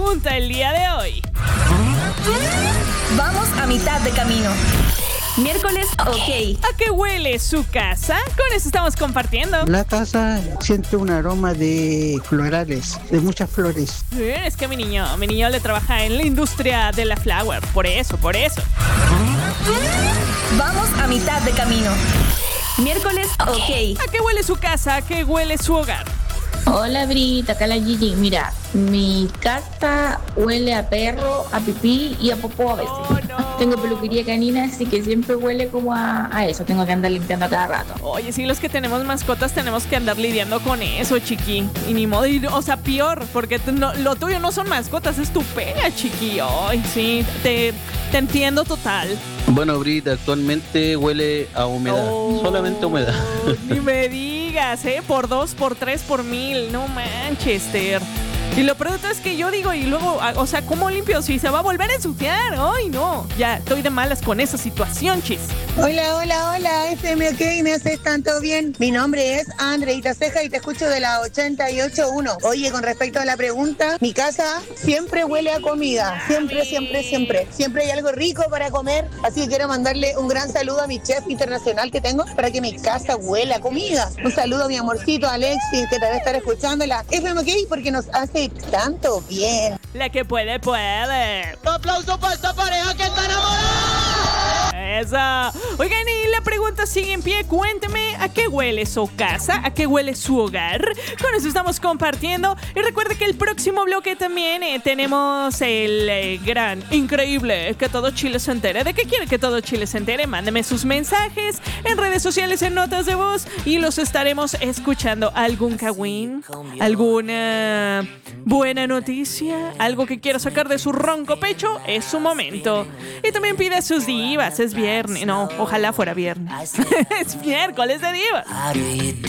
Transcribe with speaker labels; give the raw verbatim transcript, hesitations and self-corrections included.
Speaker 1: pregunta el día de hoy.
Speaker 2: Vamos a mitad de camino. Miércoles, ok.
Speaker 1: ¿A qué huele su casa? Con eso estamos compartiendo.
Speaker 3: La casa siente un aroma de florales, de muchas flores.
Speaker 1: Eh, Es que mi niño, mi niño le trabaja en la industria de la flower. Por eso, por eso.
Speaker 2: Vamos a mitad de camino. Miércoles, ok.
Speaker 1: ¿A qué huele su casa? ¿A qué huele su hogar?
Speaker 4: Hola Brita, acá la Gigi. Mira, mi casa huele a perro, a pipí y a popó a veces.
Speaker 1: Oh, no.
Speaker 4: Tengo peluquería canina, así que siempre huele como a, a eso. Tengo que andar limpiando a cada rato.
Speaker 1: Oye, sí, los que tenemos mascotas tenemos que andar lidiando con eso, chiqui. Y ni modo, y- o sea, peor, porque t- no- lo tuyo no son mascotas, es tu pega, chiqui. Ay, sí, te, te entiendo total.
Speaker 5: Bueno, Brita, actualmente huele a humedad,
Speaker 1: Oh,
Speaker 5: solamente humedad.
Speaker 1: Ni me digas, ¿eh? Por dos, por tres, por mil. No Manchester. Y lo peor de todo es que yo digo, y luego, a- o sea, ¿cómo limpio? Si se va a volver a ensuciar. Ay, no. Ya, estoy de malas con esa situación, chis.
Speaker 6: Hola, hola, hola, F M OK, ¿me haces tanto bien? Mi nombre es Andreita Ceja y te escucho de la ochenta y ocho punto uno. Oye, con respecto a la pregunta, mi casa siempre huele a comida, siempre, siempre, siempre. Siempre hay algo rico para comer, así que quiero mandarle un gran saludo a mi chef internacional que tengo para que mi casa huela a comida. Un saludo a mi amorcito Alexis, que te debe estar escuchando la F M OK porque nos hace tanto bien.
Speaker 1: La que puede, puede.
Speaker 6: Un aplauso para esta pareja que está enamorada.
Speaker 1: Eso. Oigan, y la pregunta sigue en pie. Cuénteme, ¿a qué huele su casa? ¿A qué huele su hogar? Con eso estamos compartiendo. Y recuerde que el próximo bloque también eh, tenemos el eh, gran, increíble, que todo Chile se entere. ¿De qué quiere que todo Chile se entere? Mándeme sus mensajes en redes sociales, en notas de voz, y los estaremos escuchando. ¿Algún cagüín? ¿Alguna buena noticia? ¿Algo que quiera sacar de su ronco pecho? Es su momento. Y también pide sus divas. Es viernes. No, ojalá fuera viernes. Es miércoles de divas.